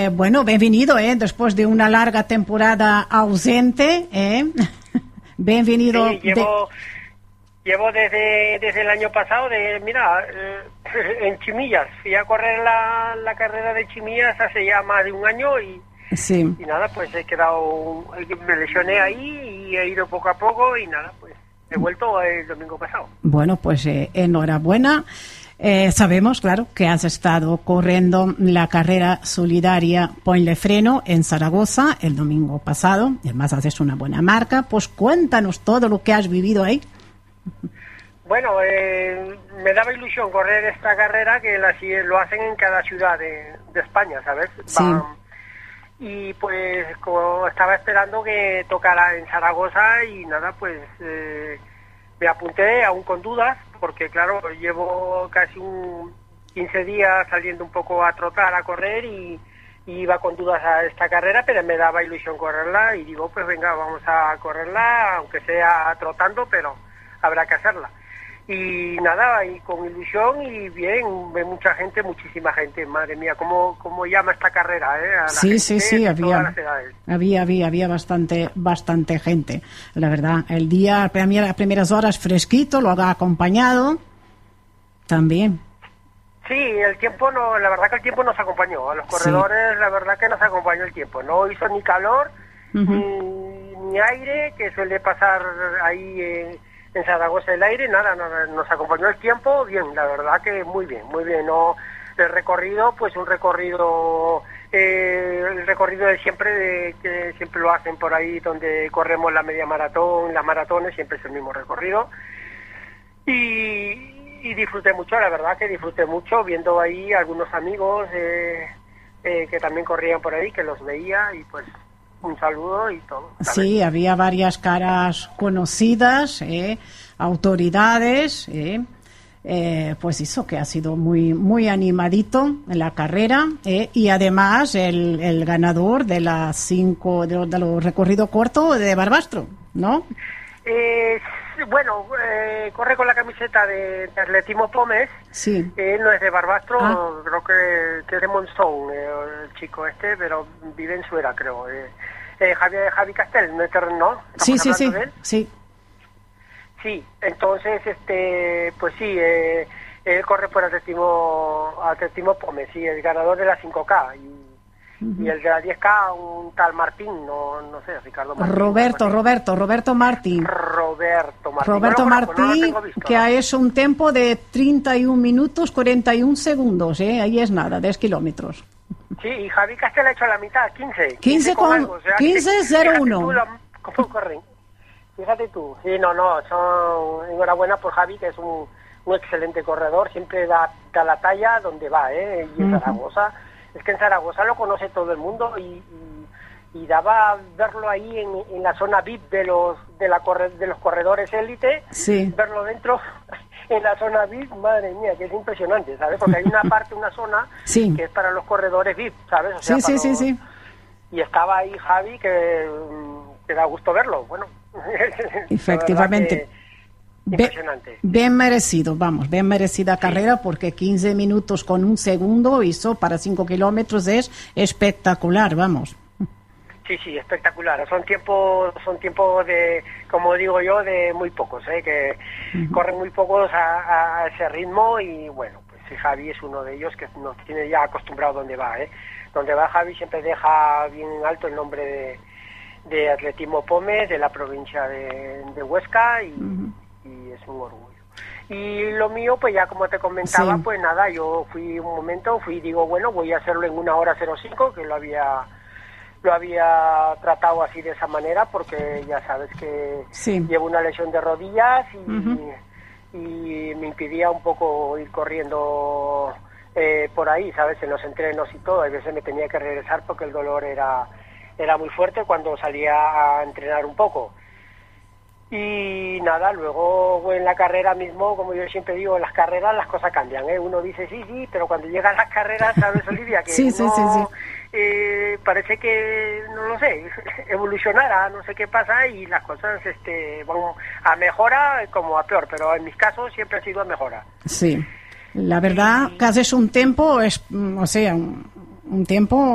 Bueno, bienvenido, después de una larga temporada ausente, bienvenido. Sí, llevo desde el año pasado, en Chimillas. Fui a correr la carrera de Chimillas hace ya más de un año y nada, pues me lesioné ahí y he ido poco a poco y nada, pues he vuelto el domingo pasado. Bueno, pues enhorabuena. Sabemos, claro, que has estado corriendo la carrera solidaria Ponle Freno en Zaragoza el domingo pasado. Además, haces una buena marca. Pues cuéntanos todo lo que has vivido ahí. Bueno, me daba ilusión correr esta carrera que lo hacen en cada ciudad de España, ¿sabes? Sí. Y pues como estaba esperando que tocara en Zaragoza y nada, pues me apunté aún con dudas, porque claro, llevo casi 15 días saliendo un poco a trotar, a correr y iba con dudas a esta carrera, pero me daba ilusión correrla y digo, pues venga, vamos a correrla, aunque sea trotando, pero habrá que hacerla. Y nada, y con ilusión y bien, ve mucha gente, muchísima gente, madre mía, cómo llama esta carrera, a la sí, gente sí, de todas las edades. Había bastante gente, la verdad. El día, a primeras horas fresquito, lo ha acompañado también. Sí, el tiempo la verdad que el tiempo nos acompañó, a los corredores la verdad que nos acompañó el tiempo, no hizo ni calor, ni aire, que suele pasar ahí en Zaragoza el aire, nada, nos acompañó el tiempo, bien, la verdad que muy bien, no, el recorrido, pues el recorrido de siempre, que siempre lo hacen por ahí donde corremos la media maratón, las maratones, siempre es el mismo recorrido, y disfruté mucho, la verdad que disfruté mucho viendo ahí algunos amigos que también corrían por ahí, que los veía y pues un saludo y todo. ¿sabes? Sí, había varias caras conocidas, autoridades, pues eso que ha sido muy animadito en la carrera, y además el ganador de las 5 de los recorrido corto de Barbastro, ¿no? Bueno, corre con la camiseta de Atletismo Pomes. Sí. No es de Barbastro, creo que es de Monzón, el chico pero vive en Suera, creo. Javi Castel, ¿no? Sí. De él. Sí. Sí, entonces, pues sí, él corre por Atletismo Pomes, sí, el ganador de la 5K y el de la 10K, un tal Martín, no sé, Ricardo Martín. Roberto Martín. Roberto Martín, que ha hecho un tiempo de 31 minutos 41 segundos, ahí es nada, 10 kilómetros. Sí, y Javi Castel ha hecho la mitad, 15. 15:01. ¿Cómo corren? Fíjate tú. Sí, son enhorabuena por Javi, que es un excelente corredor, siempre da la talla donde va, y en Zaragoza. Es que en Zaragoza lo conoce todo el mundo y daba verlo ahí en la zona VIP de los corredores élite, verlo dentro en la zona VIP, madre mía, que es impresionante, ¿sabes? Porque hay una zona que es para los corredores VIP, ¿sabes? O sea, sí. Y estaba ahí Javi, que da gusto verlo, bueno. Efectivamente. Impresionante. Bien merecida carrera, porque 15 minutos con un segundo hizo para 5 kilómetros, es espectacular, vamos. Sí, espectacular. Son tiempos de, como digo yo, de muy pocos, que corren muy pocos a ese ritmo y bueno, pues Javi es uno de ellos que nos tiene ya acostumbrado donde va, Donde va Javi siempre deja bien alto el nombre de Atletismo Pomes, de la provincia de Huesca y es un orgullo. Y lo mío, pues ya como te comentaba, pues nada, yo digo, bueno, voy a hacerlo en 1:05, que lo había tratado así de esa manera, porque ya sabes que llevo una lesión de rodillas y me impedía un poco ir corriendo por ahí, ¿sabes? En los entrenos y todo. A veces me tenía que regresar porque el dolor era muy fuerte cuando salía a entrenar un poco. Y nada, luego en la carrera mismo, como yo siempre digo, en las carreras las cosas cambian, Uno dice sí, pero cuando llegan las carreras, ¿sabes, Olivia? Que parece que, no lo sé, evolucionará, no sé qué pasa y las cosas van a mejora como a peor, pero en mis casos siempre ha sido a mejora. Sí, la verdad que haces un tiempo, un tiempo